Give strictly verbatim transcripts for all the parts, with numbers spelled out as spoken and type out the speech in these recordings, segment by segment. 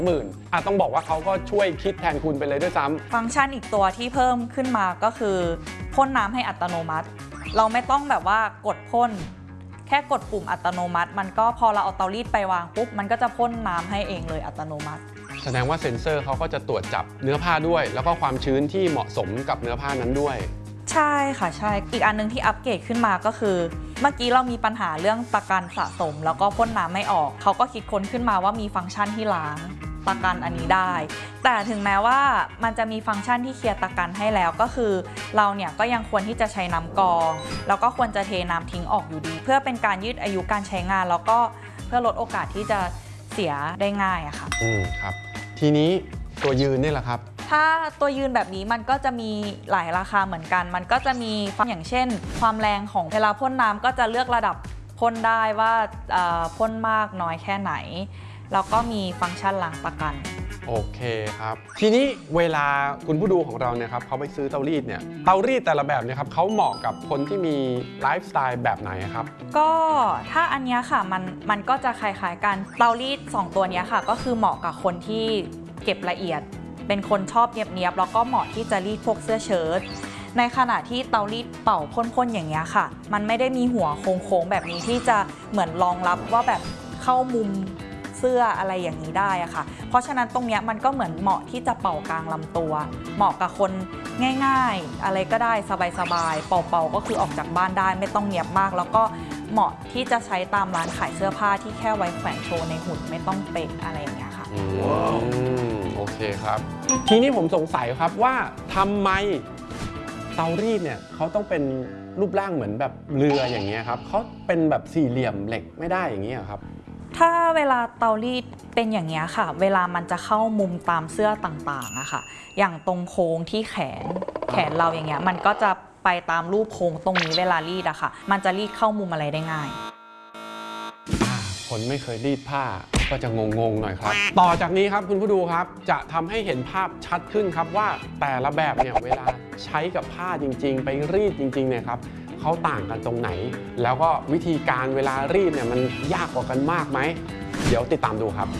หมื่นอ่ะต้องบอกว่าเขาก็ช่วยคิดแทนคุณไปเลยด้วยซ้ำฟังก์ชันอีกตัวที่เพิ่มขึ้นมาก็คือพ่นน้ำให้อัตโนมัติเราไม่ต้องแบบว่ากดพ่นแค่กดปุ่มอัตโนมัติมันก็พอเราเอาเตารีดไปวางปุ๊บมันก็จะพ่นน้ำให้เองเลยอัตโนมัติแสดงว่าเซ็นเซอร์เขาก็จะตรวจจับเนื้อผ้าด้วยแล้วก็ความชื้นที่เหมาะสมกับเนื้อผ้านั้นด้วยใช่ค่ะใช่อีกอันนึงที่อัปเกรดขึ้นมาก็คือเมื่อกี้เรามีปัญหาเรื่องตะกันสะสมแล้วก็พ่นน้ำไม่ออกเขาก็คิดค้นขึ้นมาว่ามีฟังก์ชันที่ล้างตะกันอันนี้ได้แต่ถึงแม้ว่ามันจะมีฟังก์ชันที่เคลียร์ตะกันให้แล้วก็คือเราเนี่ยก็ยังควรที่จะใช้น้ำกรองแล้วก็ควรจะเทน้ำทิ้งออกอยู่ดีเพื่อเป็นการยืดอายุการใช้งานแล้วก็เพื่อลดโอกาสที่จะเสียได้ง่ายอะค่ะอืมครับทีนี้ตัวยืนนี่แหละครับถ้าตัวยืนแบบนี้มันก็จะมีหลายราคาเหมือนกันมันก็จะมีอย่างเช่นความแรงของเวลาพ่นน้ำก็จะเลือกระดับพ่นได้ว่าพ่นมากน้อยแค่ไหนแล้วก็มีฟังก์ชันล้างตะกันโอเคครับทีนี้เวลาคุณผู้ดูของเราเนี่ยครับเขาไปซื้อเตารีดเนี่ยเตารีดแต่ละแบบเนี่ยครับเขาเหมาะกับคนที่มีไลฟ์สไตล์แบบไหนครับก็ถ้าอันนี้ค่ะมันมันก็จะคล้ายๆกันเตารีดสองตัวนี้ค่ะก็คือเหมาะกับคนที่เก็บละเอียดเป็นคนชอบเนียบๆแล้วก็เหมาะที่จะรีดพวกเสื้อเชิ้ตในขณะที่เตารีดเป่าพ่นๆอย่างเงี้ยค่ะมันไม่ได้มีหัวโค้งๆแบบนี้ที่จะเหมือนรองรับว่าแบบเข้ามุมเสื้ออะไรอย่างนี้ได้อะค่ะเพราะฉะนั้นตรงเนี้ยมันก็เหมือนเหมาะที่จะเป่ากลางลำตัวเหมาะกับคนง่ายๆอะไรก็ได้สบายๆเป่าๆก็คือออกจากบ้านได้ไม่ต้องเนียบมากแล้วก็เหมาะที่จะใช้ตามร้านขายเสื้อผ้าที่แค่ไว้แขวนโชว์ในหุ่นไม่ต้องเป๊ะอะไรอย่างเงี้ยค่ะโอเคครับทีนี้ผมสงสัยครับว่าทำไมเตารีดเนี่ยเขาต้องเป็นรูปร่างเหมือนแบบเรืออย่างเงี้ยครับเขาเป็นแบบสี่เหลี่ยมเหล็กไม่ได้อย่างเงี้ยครับถ้าเวลาเตารีดเป็นอย่างเงี้ยค่ะเวลามันจะเข้ามุมตามเสื้อต่างๆอะค่ะอย่างตรงโค้งที่แขนแขนเราอย่างเงี้ยมันก็จะไปตามรูปโค้งตรงนี้เวลารีดอะค่ะมันจะรีดเข้ามุมอะไรได้ง่ายคนไม่เคยรีดผ้าก็จะงงๆหน่อยครับต่อจากนี้ครับคุณผู้ดูครับจะทำให้เห็นภาพชัดขึ้นครับว่าแต่ละแบบเนี่ยเวลาใช้กับผ้าจริงๆไปรีดจริงๆเนี่ยครับเขาต่างกันตรงไหนแล้วก็วิธีการเวลารีดเนี่ยมันยากกว่ากันมากไหมเดี๋ยวติดตามดูครับ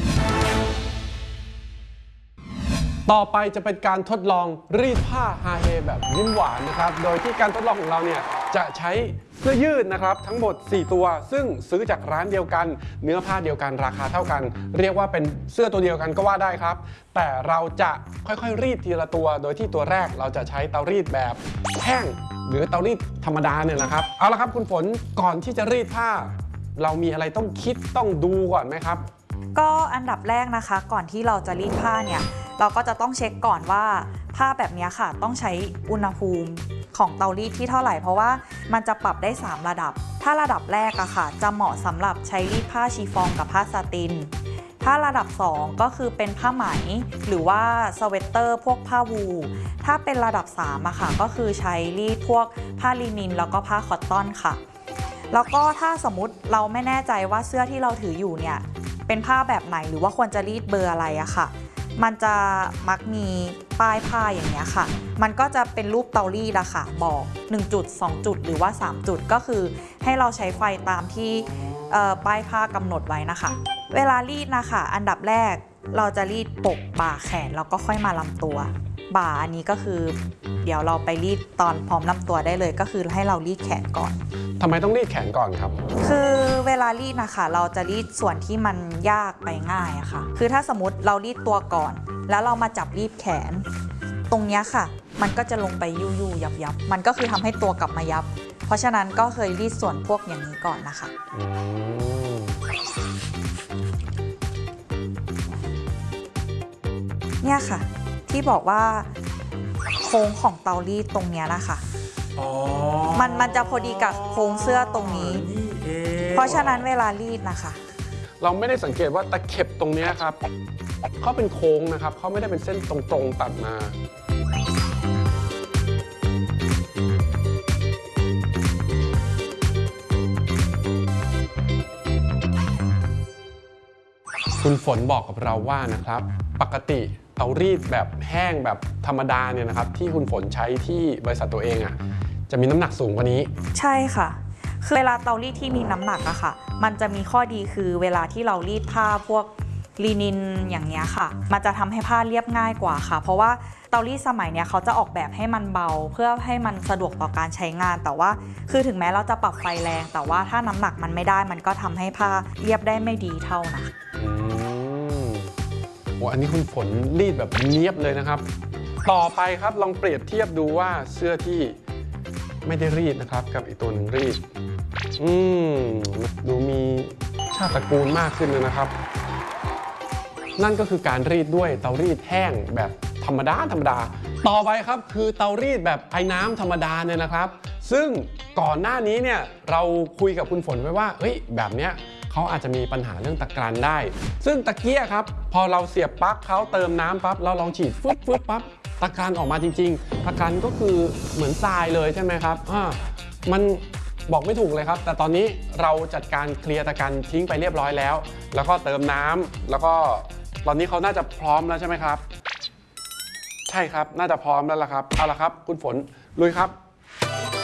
ต่อไปจะเป็นการทดลองรีดผ้าฮาเฮแบบยิ้มหวานนะครับโดยที่การทดลองของเราเนี่ยจะใช้เสื้อยืดนะครับทั้งหมดสี่ตัวซึ่งซื้อจากร้านเดียวกันเนื้อผ้าเดียวกันราคาเท่ากันเรียกว่าเป็นเสื้อตัวเดียวกันก็ว่าได้ครับแต่เราจะค่อยๆรีดทีละตัวโดยที่ตัวแรกเราจะใช้เตารีดแบบแห้งหรือเตารีดธรรมดาเนี่ยนะครับเอาละครับคุณฝนก่อนที่จะรีดผ้าเรามีอะไรต้องคิดต้องดูก่อนไหมครับก็อันดับแรกนะคะก่อนที่เราจะรีดผ้าเนี่ยเราก็จะต้องเช็คก่อนว่าผ้าแบบนี้ค่ะต้องใช้อุณหภูมิของเตารีดที่เท่าไหร่เพราะว่ามันจะปรับได้สามระดับถ้าระดับแรกอะค่ะจะเหมาะสำหรับใช้รีดผ้าชีฟองกับผ้าซาตินถ้าระดับสองก็คือเป็นผ้าไหมหรือว่าสเวตเตอร์พวกผ้าวูลถ้าเป็นระดับสามอะค่ะก็คือใช้รีดพวกผ้าลินินแล้วก็ผ้าคอตตอนค่ะแล้วก็ถ้าสมมุติเราไม่แน่ใจว่าเสื้อที่เราถืออยู่เนี่ยเป็นผ้าแบบไหนหรือว่าควรจะรีดเบอร์อะไรอะค่ะมันจะมักมีป้ายผ้าอย่างเงี้ยค่ะมันก็จะเป็นรูปเตารีดอะค่ะบอกหนึ่งจุด สองจุดหรือว่าสามจุดก็คือให้เราใช้ไฟตามที่ป้ายผ้ากำหนดไว้นะคะเวลารีดนะคะอันดับแรกเราจะรีดปกบ่าแขนแล้วก็ค่อยมาลำตัวบ่าอันนี้ก็คือเดี๋ยวเราไปรีดตอนพร้อมลำตัวได้เลยก็คือให้เรารีดแขนก่อนทำไมต้องรีดแขนก่อนครับคือเวลารีดนะคะเราจะรีดส่วนที่มันยากไปง่ายอะค่ะคือถ้าสมมติเรารีดตัวก่อนแล้วเรามาจับรีดแขนตรงนี้ค่ะมันก็จะลงไปยู่ยู่ยับยับมันก็คือทำให้ตัวกลับมายับเพราะฉะนั้นก็เคยรีดส่วนพวกอย่างนี้ก่อนนะคะเนี่ยค่ะที่บอกว่าโค้งของเตารีดตรงนี้นะคะมันมันจะพอดีกับโค้งเสื้อตรงนี้เพราะฉะนั้นเวลารีดนะคะเราไม่ได้สังเกตว่าตะเข็บตรงนี้ครับเขาเป็นโค้งนะครับเขาไม่ได้เป็นเส้นตรงๆตัดมาคุณฝนบอกกับเราว่านะครับปกติเตารีดแบบแห้งแบบธรรมดาเนี่ยนะครับที่คุณฝนใช้ที่บริษัทตัวเองอ่ะจะมีน้ำหนักสูงกว่านี้ใช่ค่ะคือเวลาเตารีดที่มีน้ำหนักอะค่ะมันจะมีข้อดีคือเวลาที่เรารีดผ้าพวกลีนินอย่างเงี้ยค่ะมันจะทำให้ผ้าเรียบง่ายกว่าค่ะเพราะว่าเตารีดสมัยเนี้ยเขาจะออกแบบให้มันเบาเพื่อให้มันสะดวกต่อการใช้งานแต่ว่าคือถึงแม้เราจะปรับไฟแรงแต่ว่าถ้าน้ำหนักมันไม่ได้มันก็ทำให้ผ้าเรียบได้ไม่ดีเท่านะอืมโอ้อันนี้คุณฝนรีดแบบเนียบเลยนะครับต่อไปครับลองเปรียบเทียบดูว่าเสื้อที่ไม่ได้รีดนะครับกับอีกตัวหนึ่งรีดอืมดูมีชาติตระกูลมากขึ้นเลยนะครับนั่นก็คือการรีดด้วยเตารีดแห้งแบบธรรมดาธรรมดาต่อไปครับคือเตารีดแบบไอ้น้ำธรรมดาเนี่ยนะครับซึ่งก่อนหน้านี้เนี่ยเราคุยกับคุณฝนไว้ว่าเฮ้ยแบบเนี้ยเขาอาจจะมีปัญหาเรื่องตะกรันได้ซึ่งตะเกียครับพอเราเสียบปลั๊กเขาเติมน้ำปั๊บเราลองฉีดฟึบฟึบปั๊บตะกรันออกมาจริงๆตะกรันก็คือเหมือนทรายเลยใช่ไหมครับอ่ามันบอกไม่ถูกเลยครับแต่ตอนนี้เราจัดการเคลียร์ตะกรันทิ้งไปเรียบร้อยแล้วแล้วก็เติมน้ำแล้วก็ตอนนี้เขาน่าจะพร้อมแล้วใช่ไหมครับใช่ครับน่าจะพร้อมแล้วล่ะครับเอาละครับคุณฝนลุยครับ